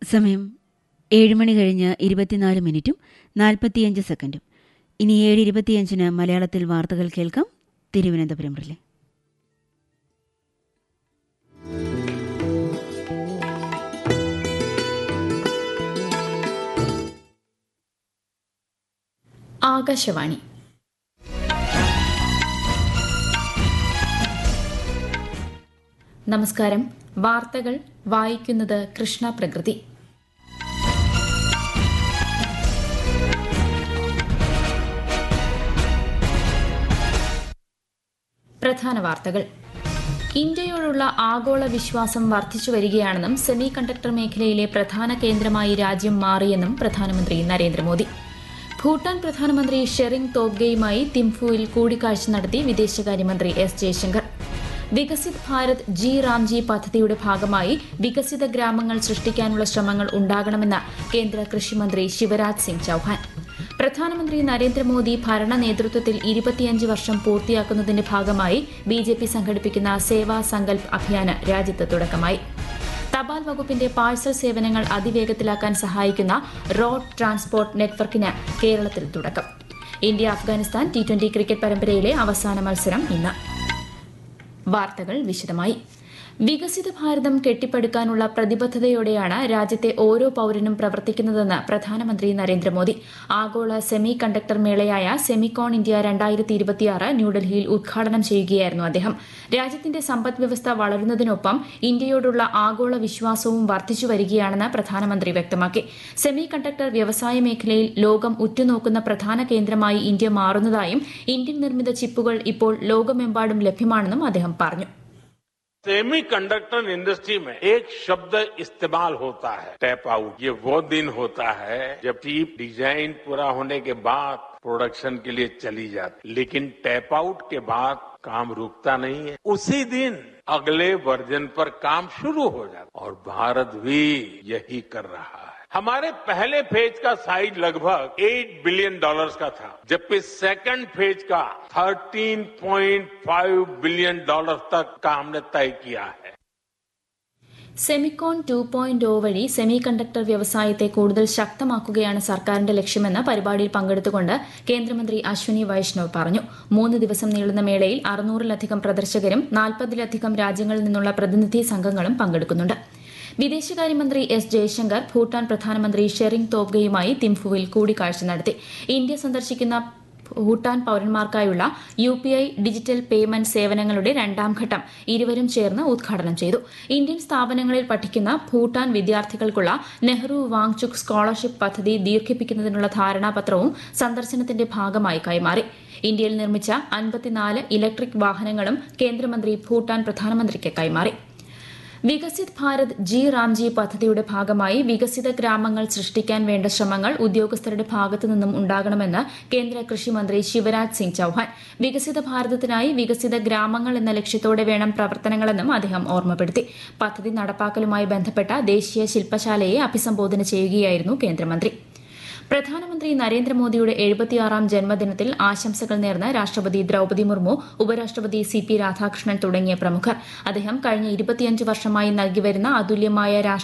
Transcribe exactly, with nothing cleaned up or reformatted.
സമയം ഏഴ് മണി കഴിഞ്ഞ് ഇരുപത്തിനാല് മിനിറ്റും നാൽപ്പത്തിയഞ്ച് സെക്കൻഡും. ഇനി ഏഴ് ഇരുപത്തിയഞ്ചിന് മലയാളത്തിൽ വാർത്തകൾ കേൾക്കാം. തിരുവനന്തപുരം റിലേ. ആകാശവാണി. നമസ്കാരം. വാർത്തകൾ വായിക്കുന്നത് കൃഷ്ണ പ്രകൃതി. പ്രധാന വാർത്തകൾ. ഇന്ത്യയോടുള്ള ആഗോള വിശ്വാസം വർദ്ധിച്ചു വരികയാണെന്നും സെമി കണ്ടക്ടർ മേഖലയിലെ പ്രധാന കേന്ദ്രമായി രാജ്യം മാറിയെന്നും പ്രധാനമന്ത്രി നരേന്ദ്രമോദി. ഭൂട്ടാൻ പ്രധാനമന്ത്രി ഷെറിംഗ് തോബ്ഗെയുമായി തിംഫുവിൽ കൂടിക്കാഴ്ച നടത്തി വിദേശകാര്യമന്ത്രി എസ് ജയശങ്കർ. വികസിത് ഭാരത് ജി റാംജി പദ്ധതിയുടെ ഭാഗമായി വികസിത ഗ്രാമങ്ങൾ സൃഷ്ടിക്കാനുള്ള ശ്രമങ്ങൾ ഉണ്ടാകണമെന്ന് കേന്ദ്ര കൃഷിമന്ത്രി ശിവരാജ് സിംഗ് ചൌഹാൻ. പ്രധാനമന്ത്രി നരേന്ദ്രമോദി ഭരണ നേതൃത്വത്തിൽ ഇരുപത്തിയഞ്ച് വർഷം പൂർത്തിയാക്കുന്നതിന്റെ ഭാഗമായി ബി ജെ പി സംഘടിപ്പിക്കുന്ന സേവാ സങ്കൽപ് അഭിയാന് രാജ്യത്ത് തുടക്കമായി. തപാൽ വകുപ്പിന്റെ പാഴ്സൽ സേവനങ്ങൾ അതിവേഗത്തിലാക്കാൻ സഹായിക്കുന്ന റോഡ് ട്രാൻസ്പോർട്ട് നെറ്റ്വർക്കിന് കേരളത്തിൽ തുടക്കം. India Afghanistan T twenty cricket പരമ്പരയിലെ അവസാന മത്സരം ഇന്ന്. വാർത്തകൾ വിശദമായി. വികസിത ഭാരതം കെട്ടിപ്പടുക്കാനുള്ള പ്രതിബദ്ധതയോടെയാണ് രാജ്യത്തെ ഓരോ പൌരനും പ്രവർത്തിക്കുന്നതെന്ന് പ്രധാനമന്ത്രി നരേന്ദ്രമോദി. ആഗോള സെമി കണ്ടക്ടർ മേളയായ സെമിക്കോൺ ഇന്ത്യ രണ്ടായിരത്തി ഇരുപത്തിയാറ് ന്യൂഡൽഹിയിൽ ഉദ്ഘാടനം ചെയ്യുകയായിരുന്നു അദ്ദേഹം. രാജ്യത്തിന്റെ സമ്പദ് വ്യവസ്ഥ വളരുന്നതിനൊപ്പം ഇന്ത്യയോടുള്ള ആഗോള വിശ്വാസവും വർദ്ധിച്ചു വരികയാണെന്ന് പ്രധാനമന്ത്രി വ്യക്തമാക്കി. സെമി കണ്ടക്ടർ വ്യവസായ മേഖലയിൽ ലോകം ഉറ്റുനോക്കുന്ന പ്രധാന കേന്ദ്രമായി ഇന്ത്യ മാറുന്നതായും ഇന്ത്യൻ നിർമ്മിത ചിപ്പുകൾ ഇപ്പോൾ ലോകമെമ്പാടും ലഭ്യമാണെന്നും അദ്ദേഹം പറഞ്ഞു. सेमी कंडक्टर इंडस्ट्री में एक शब्द इस्तेमाल होता है, टैप आउट. ये वो दिन होता है जब चिप डिजाइन पूरा होने के बाद प्रोडक्शन के लिए चली जाती, लेकिन टैप आउट के बाद काम रुकता नहीं है. उसी दिन अगले वर्जन पर काम शुरू हो जाता और भारत भी यही कर रहा है. हमारे पहले फेज का साइज लगभग आठ बिलियन डॉलर्स का था, जबकि सेकंड फेज का तेरह पॉइंट पाँच बिलियन डॉलर तक का हमने तय किया है. സെമിക്കോൺ ടു പോയിന്റ് ഒ വഴി സെമി കണ്ടക്ടർ വ്യവസായത്തെ കൂടുതൽ ശക്തമാക്കുകയാണ് സർക്കാരിന്റെ ലക്ഷ്യമെന്ന് പരിപാടിയിൽ പങ്കെടുത്തുകൊണ്ട് കേന്ദ്രമന്ത്രി അശ്വിനി വൈഷ്ണവ് പറഞ്ഞു. മൂന്ന് ദിവസം നീളുന്ന മേളയിൽ അറുന്നൂറിലധികം പ്രദർശകരും നാൽപ്പതിലധികം രാജ്യങ്ങളിൽ നിന്നുള്ള പ്രതിനിധി സംഘങ്ങളും പങ്കെടുക്കുന്നുണ്ട്. വിദേശകാര്യമന്ത്രി എസ് ജയശങ്കർ ഭൂട്ടാൻ പ്രധാനമന്ത്രി ഷെറിംഗ് തോബ്ഗെയുമായി തിംഫുവിൽ കൂടിക്കാഴ്ച നടത്തി. ഇന്ത്യ സന്ദർശിക്കുന്ന Bhutan പൌരന്മാർക്കായുള്ള U P I digital payment സേവനങ്ങളുടെ രണ്ടാം ഘട്ടം ഇരുവരും ചേർന്ന് ഉദ്ഘാടനം ചെയ്തു. ഇന്ത്യൻ സ്ഥാപനങ്ങളിൽ പഠിക്കുന്ന ഭൂട്ടാൻ വിദ്യാർത്ഥികൾക്കുള്ള നെഹ്റു വാങ്ചുക് സ്കോളർഷിപ്പ് പദ്ധതി ദീർഘിപ്പിക്കുന്നതിനുള്ള ധാരണാപത്രവും സന്ദർശനത്തിന്റെ ഭാഗമായി കൈമാറി. ഇന്ത്യയിൽ നിർമ്മിച്ച അൻപത്തിനാല് ഇലക്ട്രിക് വാഹനങ്ങളും കേന്ദ്രമന്ത്രി ഭൂട്ടാൻ പ്രധാനമന്ത്രിക്ക് കൈമാറി. വികസിത് ഭാരത് ജി റാംജി പദ്ധതിയുടെ ഭാഗമായി വികസിത ഗ്രാമങ്ങൾ സൃഷ്ടിക്കാൻ വേണ്ട ശ്രമങ്ങൾ ഉദ്യോഗസ്ഥരുടെ ഭാഗത്തുനിന്നും ഉണ്ടാകണമെന്ന് കേന്ദ്ര കൃഷിമന്ത്രി ശിവരാജ് സിംഗ് ചൌഹാൻ. വികസിത ഭാരതത്തിനായി വികസിത ഗ്രാമങ്ങൾ എന്ന ലക്ഷ്യത്തോടെ വേണം പ്രവർത്തനങ്ങളെന്നും അദ്ദേഹം ഓർമ്മപ്പെടുത്തി. പദ്ധതി നടപ്പാക്കലുമായി ബന്ധപ്പെട്ട ദേശീയ ശില്പശാലയെ അഭിസംബോധന ചെയ്യുകയായിരുന്നു കേന്ദ്രമന്ത്രി. പ്രധാനമന്ത്രി നരേന്ദ്രമോദിയുടെ എഴുപത്തിയാറാം ജന്മദിനത്തിൽ ആശംസകൾ നേർന്ന് രാഷ്ട്രപതി ദ്രൌപദി മുർമു, ഉപരാഷ്ട്രപതി സി പി രാധാകൃഷ്ണൻ തുടങ്ങിയ പ്രമുഖർ. അദ്ദേഹം കഴിഞ്ഞ ഇരുപത്തിയഞ്ച് വർഷമായി നൽകിവരുന്ന അതുല്യമായ